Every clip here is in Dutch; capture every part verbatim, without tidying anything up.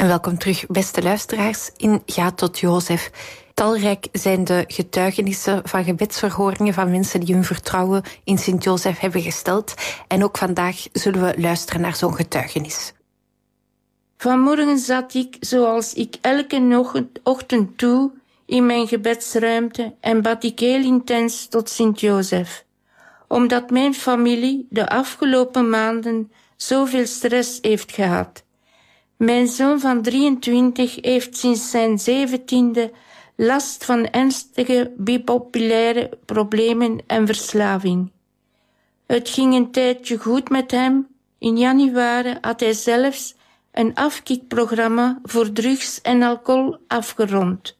En welkom terug, beste luisteraars, in Ja tot Jozef. Talrijk zijn de getuigenissen van gebedsverhoringen van mensen die hun vertrouwen in Sint-Jozef hebben gesteld. En ook vandaag zullen we luisteren naar zo'n getuigenis. Vanmorgen zat ik, zoals ik elke ochtend doe, in mijn gebedsruimte en bad ik heel intens tot Sint-Jozef. Omdat mijn familie de afgelopen maanden zoveel stress heeft gehad. Mijn zoon van drieëntwintig heeft sinds zijn zeventiende last van ernstige bipolaire problemen en verslaving. Het ging een tijdje goed met hem. In januari had hij zelfs een afkikprogramma voor drugs en alcohol afgerond.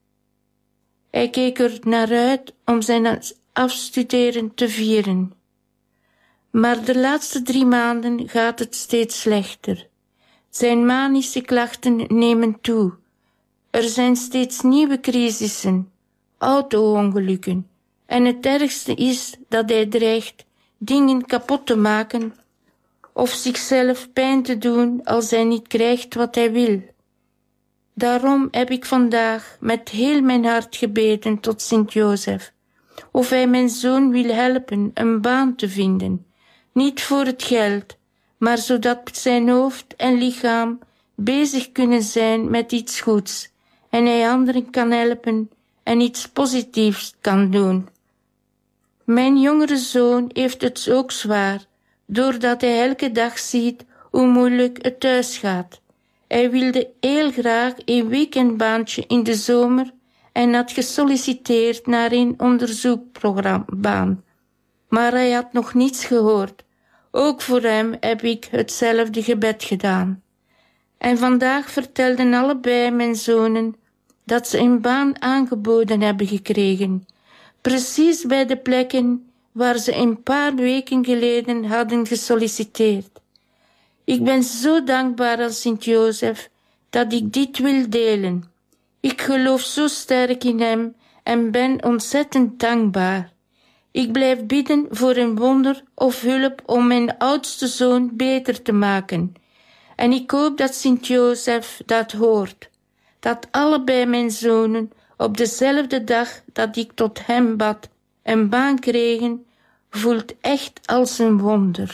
Hij keek er naar uit om zijn afstuderen te vieren. Maar de laatste drie maanden gaat het steeds slechter. Zijn manische klachten nemen toe. Er zijn steeds nieuwe crisissen, auto-ongelukken. En het ergste is dat hij dreigt dingen kapot te maken of zichzelf pijn te doen als hij niet krijgt wat hij wil. Daarom heb ik vandaag met heel mijn hart gebeden tot Sint-Jozef, of hij mijn zoon wil helpen een baan te vinden, niet voor het geld, maar zodat zijn hoofd en lichaam bezig kunnen zijn met iets goeds en hij anderen kan helpen en iets positiefs kan doen. Mijn jongere zoon heeft het ook zwaar, doordat hij elke dag ziet hoe moeilijk het thuis gaat. Hij wilde heel graag een weekendbaantje in de zomer en had gesolliciteerd naar een onderzoekprogramma, maar hij had nog niets gehoord. Ook voor hem heb ik hetzelfde gebed gedaan. En vandaag vertelden allebei mijn zonen dat ze een baan aangeboden hebben gekregen, precies bij de plekken waar ze een paar weken geleden hadden gesolliciteerd. Ik ben zo dankbaar aan Sint-Jozef dat ik dit wil delen. Ik geloof zo sterk in hem en ben ontzettend dankbaar. Ik blijf bidden voor een wonder of hulp om mijn oudste zoon beter te maken. En ik hoop dat Sint-Jozef dat hoort. Dat allebei mijn zonen op dezelfde dag dat ik tot hem bad een baan kregen, voelt echt als een wonder.